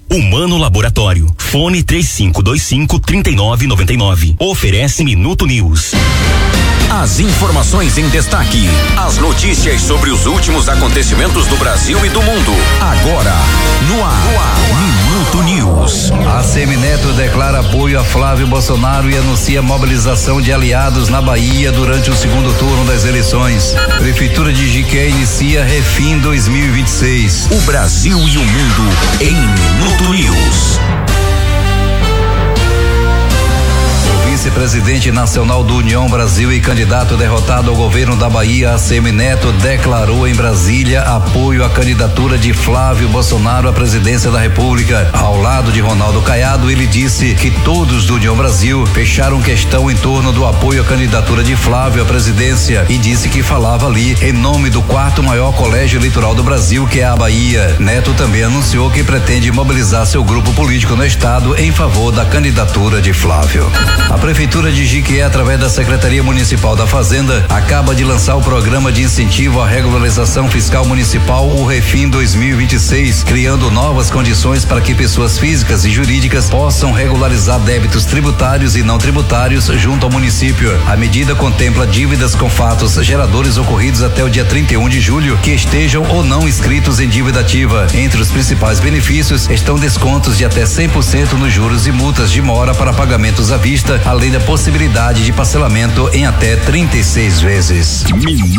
Humano Laboratório. Fone 3525-3999. Oferece Minuto News. As informações em destaque. As notícias sobre os últimos acontecimentos do Brasil e do mundo. Agora, no ar. Minuto News. A Semineto declara apoio a Flávio Bolsonaro e anuncia mobilização de aliados na Bahia durante o segundo turno das eleições. Prefeitura de Jiqué inicia Refim 2026. O Brasil e o mundo em Minuto News. Vice-presidente nacional do União Brasil e candidato derrotado ao governo da Bahia, ACM Neto, declarou em Brasília apoio à candidatura de Flávio Bolsonaro à presidência da República. Ao lado de Ronaldo Caiado, ele disse que todos do União Brasil fecharam questão em torno do apoio à candidatura de Flávio à presidência e disse que falava ali em nome do quarto maior colégio eleitoral do Brasil, que é a Bahia. Neto também anunciou que pretende mobilizar seu grupo político no estado em favor da candidatura de Flávio. A Prefeitura de Jiqué, através da Secretaria Municipal da Fazenda, acaba de lançar o programa de incentivo à regularização fiscal municipal, o Refim 2026, criando novas condições para que pessoas físicas e jurídicas possam regularizar débitos tributários e não tributários junto ao município. A medida contempla dívidas com fatos geradores ocorridos até o dia 31 de julho que estejam ou não inscritos em dívida ativa. Entre os principais benefícios estão descontos de até 100% nos juros e multas de mora para pagamentos à vista, além da possibilidade de parcelamento em até 36 vezes.